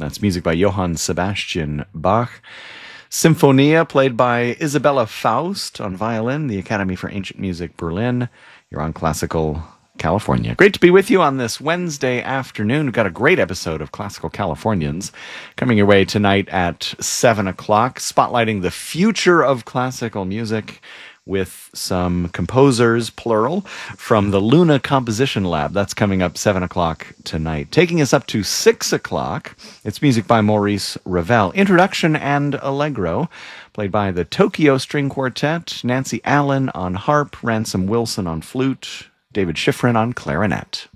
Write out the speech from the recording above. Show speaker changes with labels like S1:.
S1: That's music by Johann Sebastian Bach. Symphonia, played by Isabella Faust on violin, the Academy for Ancient Music, Berlin. You're on Classical California. Great to be with you on this Wednesday afternoon. We've got a great episode of Classical Californians coming your way tonight at 7 o'clock, spotlighting the future of classical music with some composers, plural, from the Luna Composition Lab. That's coming up 7 o'clock tonight. Taking us up to 6 o'clock, it's music by Maurice Ravel. Introduction and Allegro, played by the Tokyo String Quartet, Nancy Allen on harp, Ransom Wilson on flute, David Schifrin on clarinet.